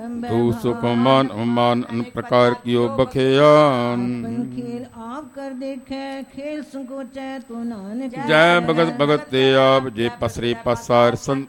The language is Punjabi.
ਤੂੰ ਸੁਖ ਮਾਨ ਮਾਨ ਅਨ ਪ੍ਰਕਾਰ ਕਿਓ ਬਖਿਆ। ਖੇਲ ਆਪ ਕਰ ਦੇਖੈ ਖੇਲ ਸੰਕੋਚੈ ਤੂੰ ਨਾਨਕ। ਜੈ ਭਗਤ ਭਗਤ ਤੇ ਆਪ ਜੇ ਪਸਰੇ ਪਸਾਰ